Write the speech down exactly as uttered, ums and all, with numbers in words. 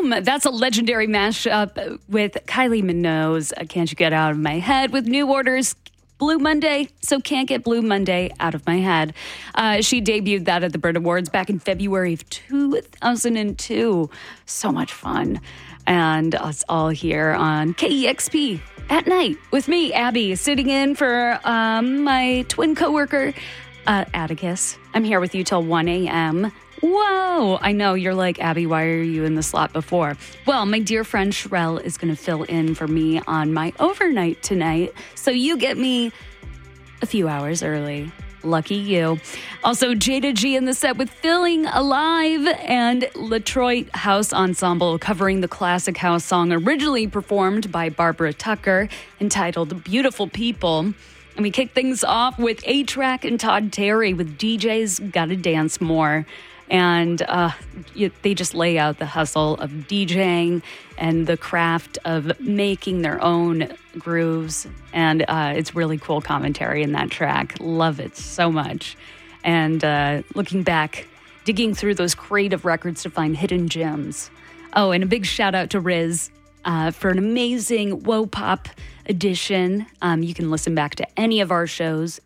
Bloom. That's a legendary mashup with Kylie Minogue's Can't You Get Out of My Head with New Order's Blue Monday, so Can't Get Blue Monday out of my head. Uh, she debuted that at the Brit Awards back in February of two thousand two. So much fun. And us all here on K E X P at night with me, Abby, sitting in for um, my twin coworker, uh, Atticus. I'm here with you till one a.m. Whoa, I know, you're like, Abby, why are you in the slot before? Well, my dear friend Sherelle is going to fill in for me on my overnight tonight, so you get me a few hours early. Lucky you. Also, Jada G in the set with Feeling Alive and Latroit House Ensemble covering the classic house song originally performed by Barbara Tucker entitled Beautiful People. And we kick things off with A-Track and Todd Terry with D Js Gotta Dance More. And uh, you, they just lay out the hustle of DJing and the craft of making their own grooves. And uh, it's really cool commentary in that track. Love it so much. And uh, looking back, digging through those creative records to find hidden gems. Oh, and a big shout out to Riz uh, for an amazing Woe Pop edition. Um, you can listen back to any of our shows